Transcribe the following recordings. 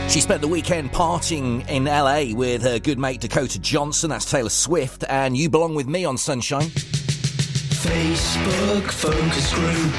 She spent the weekend partying in LA with her good mate Dakota Johnson. That's Taylor Swift. And You Belong With Me on Sunshine. Facebook Focus Group.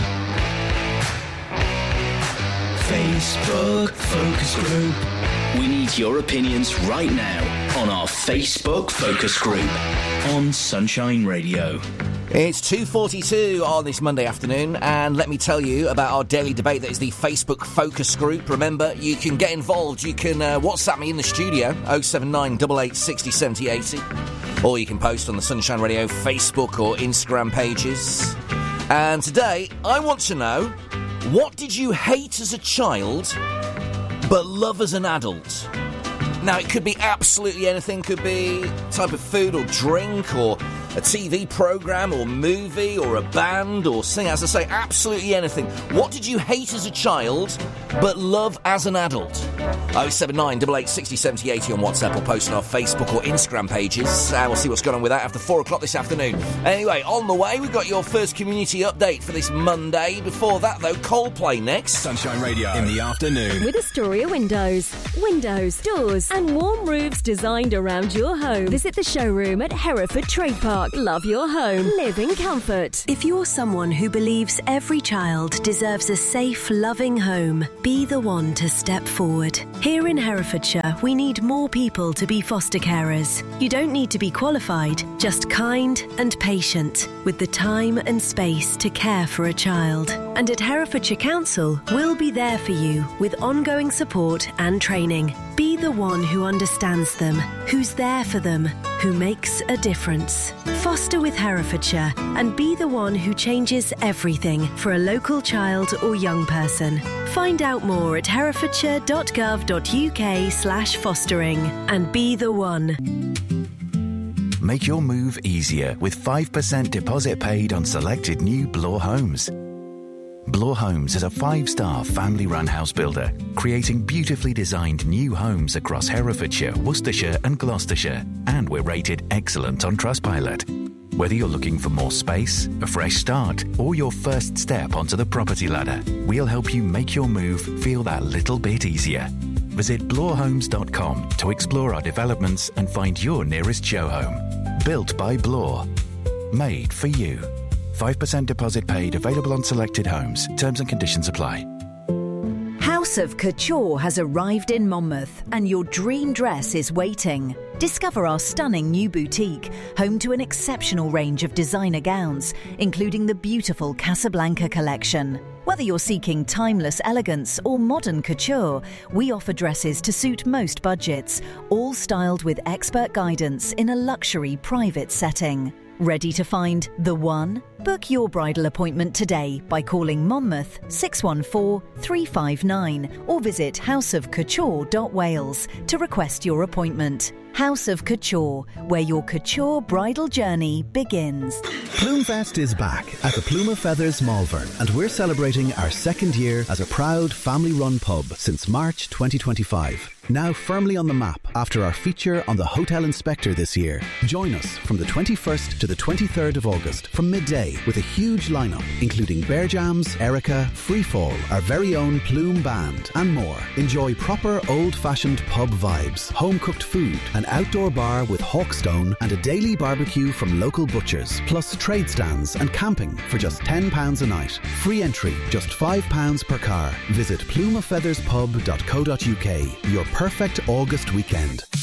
Facebook Focus Group. We need your opinions right now on our Facebook Focus Group on Sunshine Radio. It's 2:42 on this Monday afternoon, and let me tell you about our daily debate that is the Facebook Focus Group. Remember, you can get involved. You can WhatsApp me in the studio, 079 88 60 70 80, or you can post on the Sunshine Radio Facebook or Instagram pages. And today, I want to know, what did you hate as a child but love as an adult? Now, it could be absolutely anything. Could be type of food or drink or a TV programme or movie or a band or sing. As I say, absolutely anything. What did you hate as a child but love as an adult? 079 88 60 70 80 on WhatsApp, or post on our Facebook or Instagram pages. We'll see what's going on with that after 4 o'clock this afternoon. Anyway, on the way, we've got your first community update for this Monday. Before that, though, Coldplay next. Sunshine Radio in the afternoon. With Astoria Windows. Windows, doors and warm roofs designed around your home. Visit the showroom at Hereford Trade Park. Love your home. Live in comfort. If you're someone who believes every child deserves a safe, loving home, be the one to step forward. Here in Herefordshire, we need more people to be foster carers. You don't need to be qualified, just kind and patient, with the time and space to care for a child. And at Herefordshire Council, we'll be there for you with ongoing support and training. Be the one who understands them, who's there for them, who makes a difference. Foster with Herefordshire and be the one who changes everything for a local child or young person. Find out more at herefordshire.gov.uk/fostering and be the one. Make your move easier with 5% deposit paid on selected new Bloor homes. Bloor Homes is a 5-star family-run house builder, creating beautifully designed new homes across Herefordshire, Worcestershire and Gloucestershire, and we're rated excellent on Trustpilot. Whether you're looking for more space, a fresh start, or your first step onto the property ladder, we'll help you make your move feel that little bit easier. Visit bloorhomes.com to explore our developments and find your nearest show home. Built by Bloor. Made for you. 5% deposit paid, available on selected homes. Terms and conditions apply. House of Couture has arrived in Monmouth and your dream dress is waiting. Discover our stunning new boutique, home to an exceptional range of designer gowns, including the beautiful Casablanca collection. Whether you're seeking timeless elegance or modern couture, we offer dresses to suit most budgets, all styled with expert guidance in a luxury private setting. Ready to find the one? Book your bridal appointment today by calling Monmouth 614 359 or visit houseofcouture.wales to request your appointment. House of Couture, where your couture bridal journey begins. Plumefest is back at the Plume of Feathers Malvern, and we're celebrating our second year as a proud family-run pub since March 2025. Now firmly on the map after our feature on the Hotel Inspector this year. Join us from the 21st to the 23rd of August from midday with a huge lineup including Bear Jams, Erica, Freefall, our very own Plume Band and more. Enjoy proper old-fashioned pub vibes, home-cooked food, an outdoor bar with Hawkstone and a daily barbecue from local butchers, plus trade stands and camping for just £10 a night. Free entry, just £5 per car. Visit plumeoffeatherspub.co.uk. Your perfect August weekend.